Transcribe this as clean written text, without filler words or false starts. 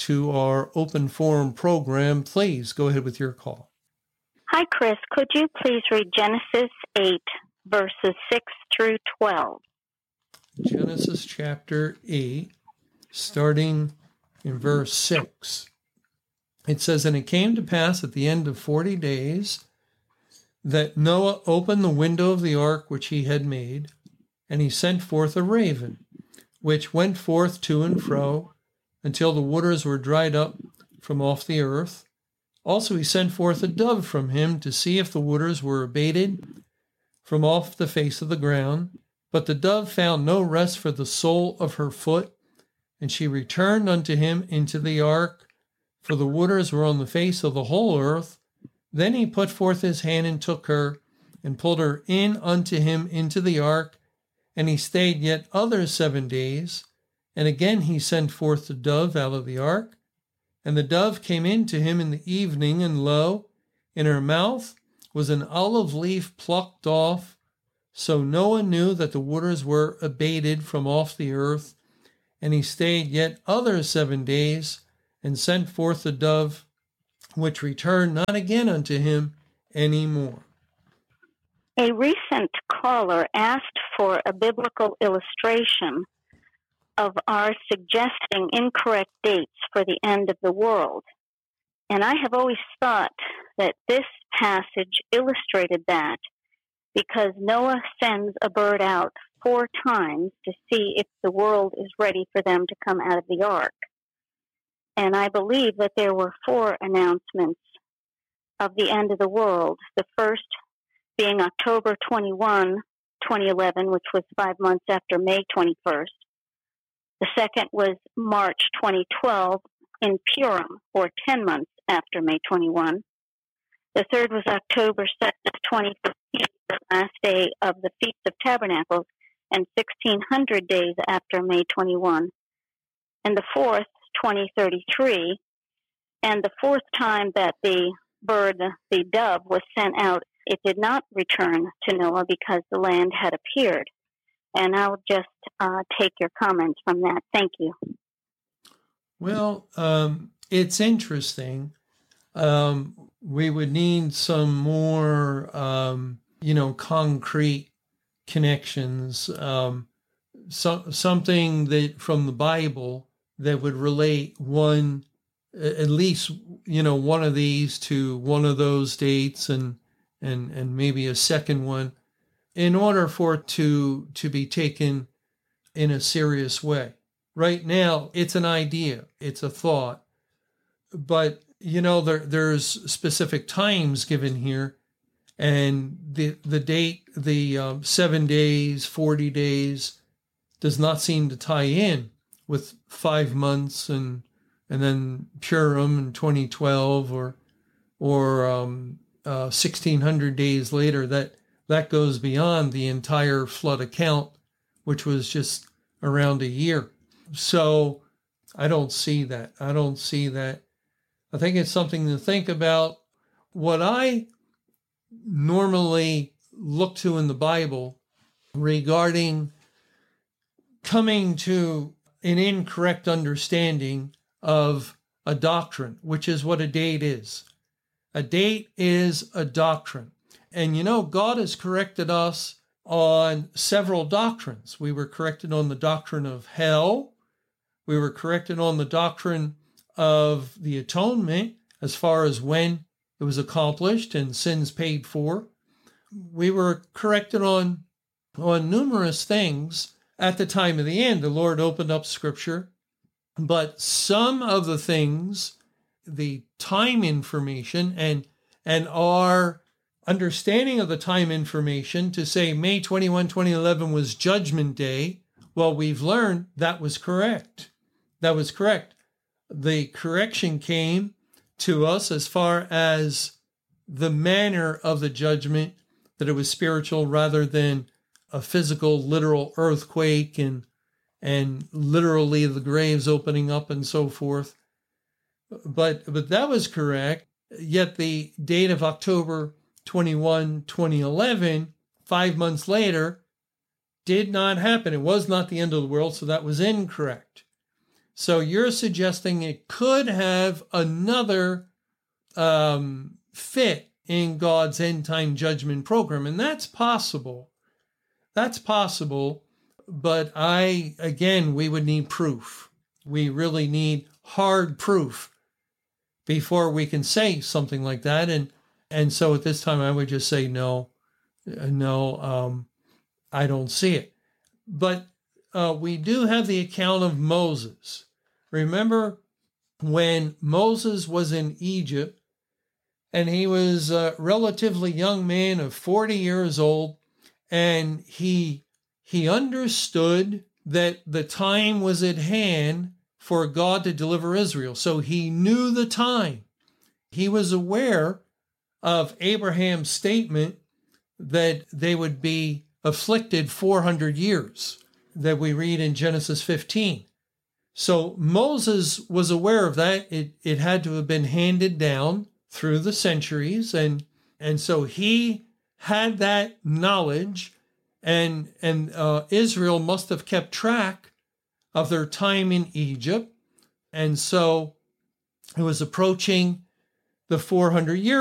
to our open forum program. Please go ahead with your call. Hi, Chris. Could you please read Genesis 8, verses 6 through 12? Genesis chapter 8, starting in verse 6. It says, "And it came to pass at the end of 40 days that Noah opened the window of the ark which he had made, and he sent forth a raven, which went forth to and fro until the waters were dried up from off the earth. Also he sent forth a dove from him to see if the waters were abated from off the face of the ground. But the dove found no rest for the sole of her foot, and she returned unto him into the ark, for the waters were on the face of the whole earth. Then he put forth his hand and took her, and pulled her in unto him into the ark, and he stayed yet other 7 days. And again he sent forth the dove out of the ark. And the dove came in to him in the evening, and lo, in her mouth was an olive leaf plucked off. So Noah knew that the waters were abated from off the earth. And he stayed yet other 7 days, and sent forth the dove, which returned not again unto him any more." A recent caller asked for a biblical illustration of our suggesting incorrect dates for the end of the world. And I have always thought that this passage illustrated that, because Noah sends a bird out 4 times to see if the world is ready for them to come out of the ark. And I believe that there were 4 announcements of the end of the world. The first being October 21, 2011, which was 5 months after May 21st. The second was March 2012 in Purim, or 10 months after May 21. The third was October 2nd, 2015, the last day of the Feast of Tabernacles, and 1600 days after May 21. And the fourth, 2033, and the fourth time that the bird, the dove, was sent out, it did not return to Noah because the land had appeared. And I'll just take your comments from that. Thank you. Well, it's interesting. We would need some more, concrete connections, something that from the Bible that would relate at least one of these to one of those dates, and maybe a second one, in order for it to be taken in a serious way. Right now, it's an idea, it's a thought, but there's specific times given here, and the date, the 7 days, 40 days, does not seem to tie in with 5 months and then Purim in 2012 or 1600 days later. That goes beyond the entire flood account, which was just around a year. So I don't see that. I think it's something to think about. What I normally look to in the Bible regarding coming to an incorrect understanding of a doctrine, which is what a date is. A date is a doctrine. And God has corrected us on several doctrines. We were corrected on the doctrine of hell. We were corrected on the doctrine of the atonement as far as when it was accomplished and sins paid for. We were corrected on numerous things at the time of the end. The Lord opened up Scripture, but some of the things, the time information and our understanding of the time information to say May 21, 2011 was Judgment Day, well, we've learned that was correct. That was correct. The correction came to us as far as the manner of the judgment, that it was spiritual rather than a physical, literal earthquake and literally the graves opening up and so forth. But that was correct. Yet the date of October 21, 2011, 5 months later, did not happen. It was not the end of the world, so that was incorrect. So you're suggesting it could have another fit in God's end time judgment program. And that's possible. That's possible. But we would need proof. We really need hard proof before we can say something like that. And so at this time, I would just say, no, I don't see it. But we do have the account of Moses. Remember when Moses was in Egypt, and he was a relatively young man of 40 years old, and he understood that the time was at hand for God to deliver Israel. So he knew the time. He was aware of Abraham's statement that they would be afflicted 400 years that we read in Genesis 15. So Moses was aware of that. It had to have been handed down through the centuries. And so he had that knowledge, and Israel must have kept track of their time in Egypt. And so it was approaching the 400-year